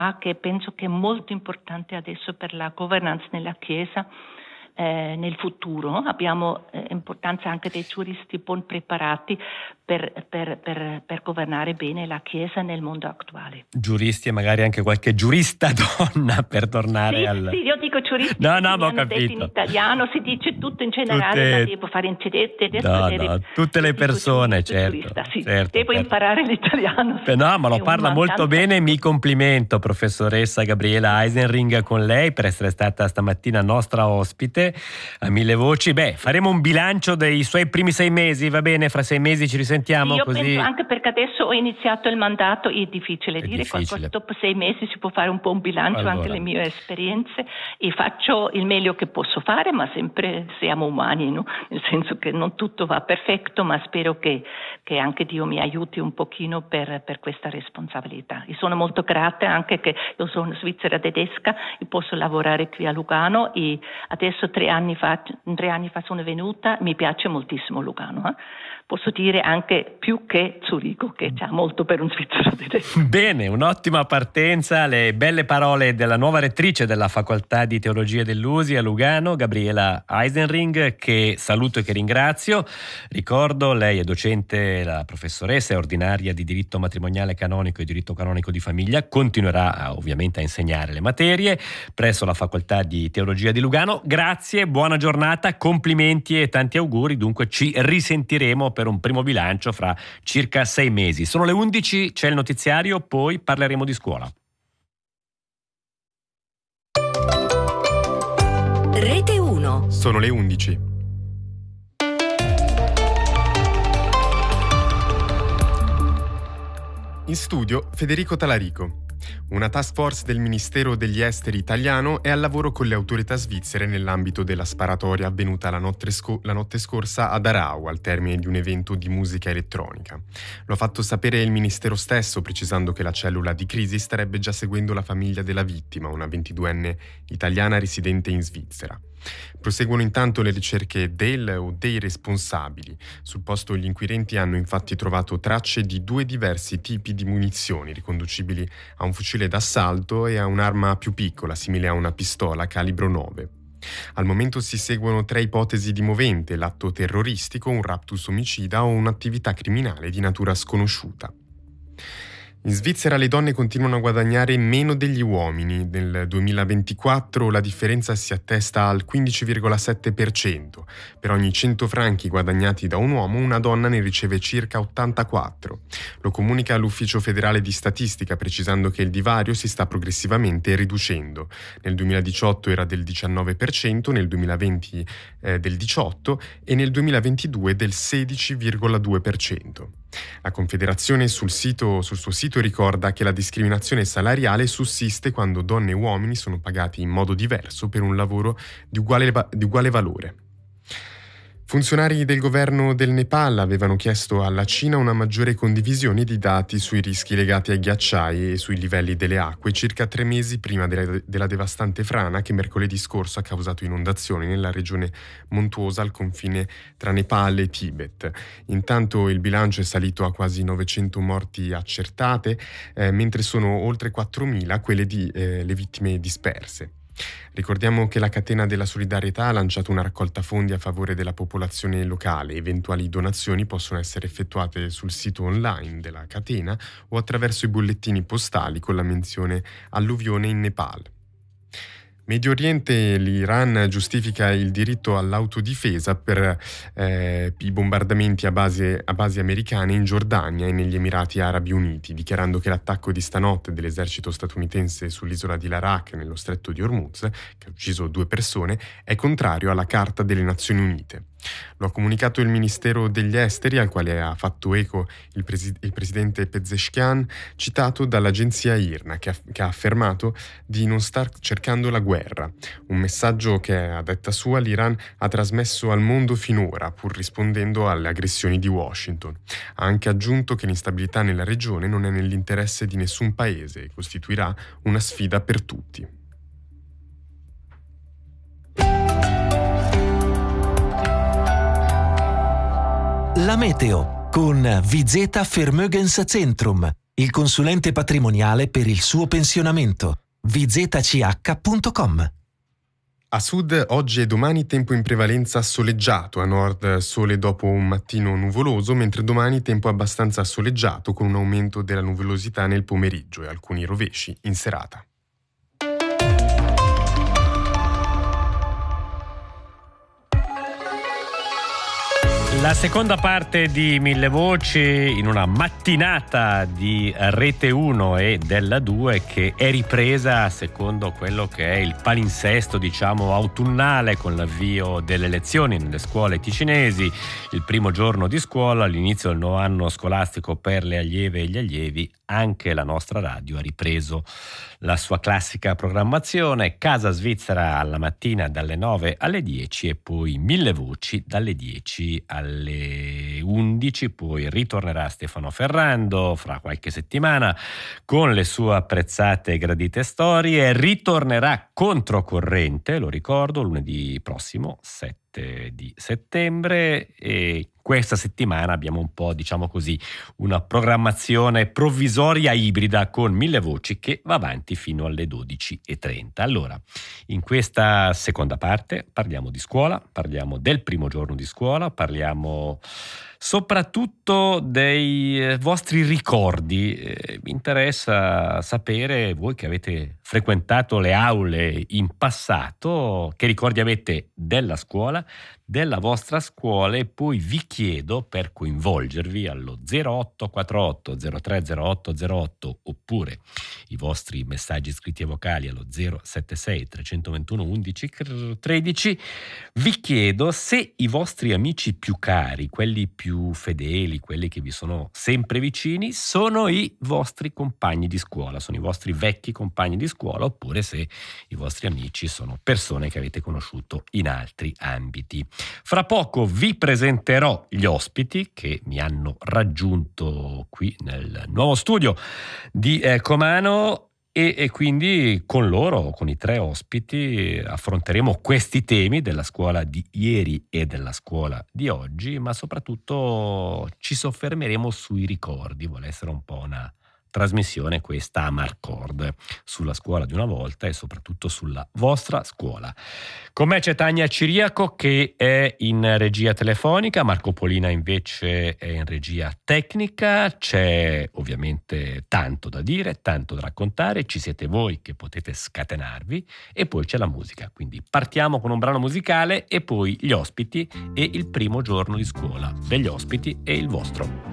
che penso che è molto importante adesso per la governance nella Chiesa nel futuro. Abbiamo importanza anche dei giuristi ben preparati per governare bene la Chiesa nel mondo attuale. Giuristi e magari anche qualche giurista donna per tornare Sì, io dico giuristi, ma ho detto capito. in italiano, si dice tutto in generale, ma devo fare in tedesco. Tutte le persone, certo, sì. certo. Devo imparare l'italiano. No, ma lo parla molto bene, mi complimento, professoressa Gabriela Eisenring, con lei per essere stata stamattina nostra ospite a Mille Voci. Faremo un bilancio dei suoi primi 6 mesi, va bene? Fra 6 mesi ci risentiamo, io così. Penso, anche perché adesso ho iniziato il mandato, è difficile dire qualcosa. Dopo 6 mesi si può fare un po' un bilancio, anche le mie esperienze, e faccio il meglio che posso fare, ma sempre siamo umani, no? Nel senso che non tutto va perfetto, ma spero che anche Dio mi aiuti un pochino per questa responsabilità. E sono molto grata anche che io sono svizzera tedesca e posso lavorare qui a Lugano, e adesso 3 anni fa sono venuta, mi piace moltissimo Lugano. Posso dire anche più che Zurigo, che c'ha molto per un svizzero tedesco. Bene, un'ottima partenza, le belle parole della nuova rettrice della Facoltà di Teologia dell'USI a Lugano, Gabriela Eisenring, che saluto e che ringrazio. Ricordo, lei è docente, la professoressa, è ordinaria di diritto matrimoniale canonico e diritto canonico di famiglia, continuerà ovviamente a insegnare le materie presso la Facoltà di Teologia di Lugano. Grazie, buona giornata, complimenti e tanti auguri. Dunque ci risentiremo per un primo bilancio fra circa 6 mesi. Sono le 11, c'è il notiziario, poi parleremo di scuola. Rete 1. Sono le 11. In studio Federico Talarico. Una task force del Ministero degli Esteri italiano è al lavoro con le autorità svizzere nell'ambito della sparatoria avvenuta la notte scorsa ad Aarau, al termine di un evento di musica elettronica. Lo ha fatto sapere il Ministero stesso, precisando che la cellula di crisi starebbe già seguendo la famiglia della vittima, una 22enne italiana residente in Svizzera. Proseguono intanto le ricerche del o dei responsabili. Sul posto gli inquirenti hanno infatti trovato tracce di 2 diversi tipi di munizioni riconducibili a un fucile d'assalto e a un'arma più piccola, simile a una pistola calibro 9. Al momento si seguono 3 ipotesi di movente: l'atto terroristico, un raptus omicida o un'attività criminale di natura sconosciuta. In Svizzera le donne continuano a guadagnare meno degli uomini. Nel 2024 la differenza si attesta al 15,7%. Per ogni 100 franchi guadagnati da un uomo, una donna ne riceve circa 84. Lo comunica l'Ufficio federale di statistica, precisando che il divario si sta progressivamente riducendo. Nel 2018 era del 19%, nel 2020 del 18% e nel 2022 del 16,2%. La Confederazione sul suo sito ricorda che la discriminazione salariale sussiste quando donne e uomini sono pagati in modo diverso per un lavoro di uguale valore. Funzionari del governo del Nepal avevano chiesto alla Cina una maggiore condivisione di dati sui rischi legati ai ghiacciai e sui livelli delle acque circa 3 mesi prima della devastante frana che mercoledì scorso ha causato inondazioni nella regione montuosa al confine tra Nepal e Tibet. Intanto il bilancio è salito a quasi 900 morti accertate, mentre sono oltre 4.000 quelle le vittime disperse. Ricordiamo che la Catena della Solidarietà ha lanciato una raccolta fondi a favore della popolazione locale. Eventuali donazioni possono essere effettuate sul sito online della catena o attraverso i bollettini postali con la menzione alluvione in Nepal. Medio Oriente, l'Iran giustifica il diritto all'autodifesa per i bombardamenti a basi americane in Giordania e negli Emirati Arabi Uniti, dichiarando che l'attacco di stanotte dell'esercito statunitense sull'isola di Larak nello stretto di Hormuz, che ha ucciso 2 persone, è contrario alla Carta delle Nazioni Unite. Lo ha comunicato il Ministero degli Esteri, al quale ha fatto eco il presidente Pezeshkian, citato dall'agenzia IRNA, che ha affermato di non star cercando la guerra. Un messaggio che, a detta sua, l'Iran ha trasmesso al mondo finora, pur rispondendo alle aggressioni di Washington. Ha anche aggiunto che l'instabilità nella regione non è nell'interesse di nessun paese e costituirà una sfida per tutti. La meteo con Viseta Vermögenscentrum, il consulente patrimoniale per il suo pensionamento. vzch.com. A sud oggi e domani tempo in prevalenza soleggiato, a nord sole dopo un mattino nuvoloso, mentre domani tempo abbastanza soleggiato con un aumento della nuvolosità nel pomeriggio e alcuni rovesci in serata. La seconda parte di Mille Voci in una mattinata di Rete 1 e della 2 che è ripresa secondo quello che è il palinsesto, diciamo, autunnale con l'avvio delle lezioni nelle scuole ticinesi, il primo giorno di scuola, all'inizio del nuovo anno scolastico per le allieve e gli allievi. Anche la nostra radio ha ripreso la sua classica programmazione, Casa Svizzera alla mattina dalle 9 alle 10 e poi Mille Voci dalle 10 alle 11, poi ritornerà Stefano Ferrando fra qualche settimana con le sue apprezzate e gradite storie, ritornerà Controcorrente, lo ricordo, lunedì prossimo 7 di settembre, e questa settimana abbiamo un po', diciamo così, una programmazione provvisoria ibrida con Mille Voci che va avanti fino alle 12:30. Allora, in questa seconda parte parliamo di scuola, parliamo del primo giorno di scuola, parliamo soprattutto dei vostri ricordi. Mi interessa sapere, voi che avete frequentato le aule in passato, che ricordi avete della scuola, della vostra scuola, e poi vi chiedo, per coinvolgervi, allo 0848 030808 oppure i vostri messaggi scritti e vocali allo 076 321 11 13, vi chiedo se i vostri amici più cari, quelli più fedeli, quelli che vi sono sempre vicini, sono i vostri compagni di scuola, sono i vostri vecchi compagni di scuola, oppure se i vostri amici sono persone che avete conosciuto in altri ambiti. Fra poco vi presenterò gli ospiti che mi hanno raggiunto qui nel nuovo studio di Comano, e quindi con loro, con i tre ospiti, affronteremo questi temi della scuola di ieri e della scuola di oggi, ma soprattutto ci soffermeremo sui ricordi. Vuole essere un po' una trasmissione questa a Marcord sulla scuola di una volta e soprattutto sulla vostra scuola. Con me c'è Tania Ciriaco che è in regia telefonica, Marco Polina invece è in regia tecnica. C'è ovviamente tanto da dire, tanto da raccontare, ci siete voi che potete scatenarvi e poi c'è la musica. Quindi partiamo con un brano musicale e poi gli ospiti e il primo giorno di scuola degli ospiti e il vostro.